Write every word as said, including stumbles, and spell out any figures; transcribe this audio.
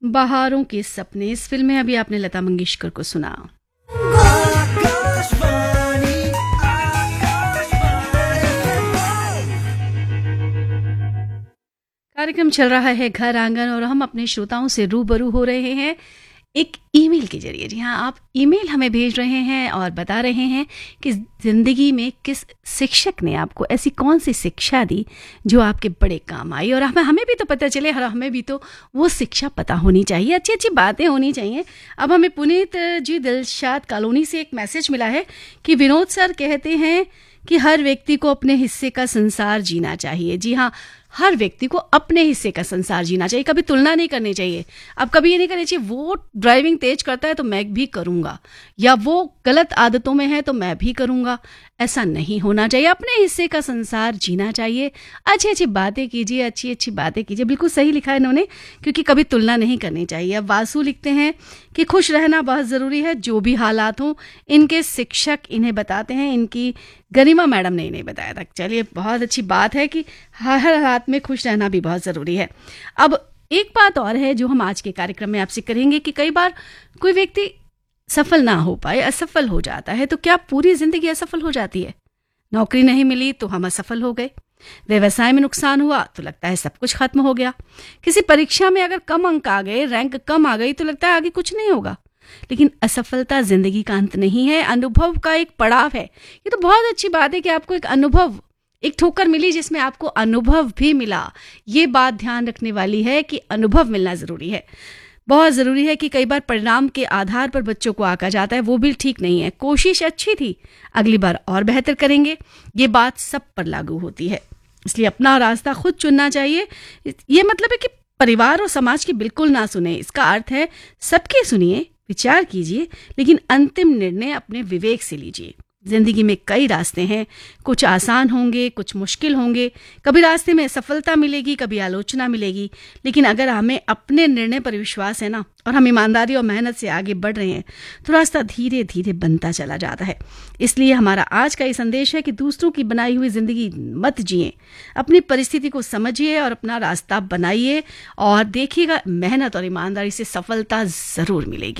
बहारों के सपने इस फिल्म में अभी आपने लता मंगेशकर को सुना। कार्यक्रम चल रहा है घर आंगन और हम अपने श्रोताओं से रूबरू हो रहे हैं एक ईमेल के जरिए। जी हाँ, आप ईमेल हमें भेज रहे हैं और बता रहे हैं कि ज़िंदगी में किस शिक्षक ने आपको ऐसी कौन सी शिक्षा दी जो आपके बड़े काम आई, और हमें हमें भी तो पता चले, हर हमें भी तो वो शिक्षा पता होनी चाहिए, अच्छी अच्छी बातें होनी चाहिए। अब हमें पुनीत जी दिलशाद कॉलोनी से एक मैसेज मिला है कि विनोद सर कहते हैं कि हर व्यक्ति को अपने हिस्से का संसार जीना चाहिए। जी हाँ, हर व्यक्ति को अपने हिस्से का संसार जीना चाहिए, कभी तुलना नहीं करनी चाहिए। अब कभी ये नहीं करनी चाहिए वो ड्राइविंग तेज करता है तो मैं भी करूंगा, या वो गलत आदतों में है तो मैं भी करूंगा। ऐसा नहीं होना चाहिए, अपने हिस्से का संसार जीना चाहिए। अच्छी अच्छी बातें कीजिए, अच्छी अच्छी बातें कीजिए। बिल्कुल सही लिखा है इन्होंने, क्योंकि कभी तुलना नहीं करनी चाहिए। अब वासु लिखते हैं कि खुश रहना बहुत ज़रूरी है, जो भी हालात हों। इनके शिक्षक इन्हें बताते हैं, इनकी गरिमा मैडम ने इन्हें बताया था। चलिए, बहुत अच्छी बात है कि हर हालात में खुश रहना भी बहुत ज़रूरी है। अब एक बात और है जो हम आज के कार्यक्रम में आपसे करेंगे कि कई बार कोई व्यक्ति सफल ना हो पाए, असफल हो जाता है, तो क्या पूरी जिंदगी असफल हो जाती है? नौकरी नहीं मिली तो हम असफल हो गए, व्यवसाय में नुकसान हुआ तो लगता है सब कुछ खत्म हो गया, किसी परीक्षा में अगर कम अंक आ गए, रैंक कम आ गई तो लगता है आगे कुछ नहीं होगा। लेकिन असफलता जिंदगी का अंत नहीं है, अनुभव का एक पड़ाव है। ये तो बहुत अच्छी बात है कि आपको एक अनुभव, एक ठोकर मिली जिसमें आपको अनुभव भी मिला। ये बात ध्यान रखने वाली है कि अनुभव मिलना जरूरी है, बहुत ज़रूरी है। कि कई बार परिणाम के आधार पर बच्चों को आंका जाता है, वो भी ठीक नहीं है। कोशिश अच्छी थी, अगली बार और बेहतर करेंगे, ये बात सब पर लागू होती है। इसलिए अपना रास्ता खुद चुनना चाहिए। ये मतलब है कि परिवार और समाज की बिल्कुल ना सुने, इसका अर्थ है सबके सुनिए, विचार कीजिए, लेकिन अंतिम निर्णय अपने विवेक से लीजिए। जिंदगी में कई रास्ते हैं, कुछ आसान होंगे, कुछ मुश्किल होंगे। कभी रास्ते में सफलता मिलेगी, कभी आलोचना मिलेगी, लेकिन अगर हमें अपने निर्णय पर विश्वास है ना, और हम ईमानदारी और मेहनत से आगे बढ़ रहे हैं, तो रास्ता धीरे धीरे बनता चला जाता है। इसलिए हमारा आज का ये संदेश है कि दूसरों की बनाई हुई जिंदगी मत जिए, अपनी परिस्थिति को समझिए और अपना रास्ता बनाइए, और देखिएगा मेहनत और ईमानदारी से सफलता जरूर मिलेगी।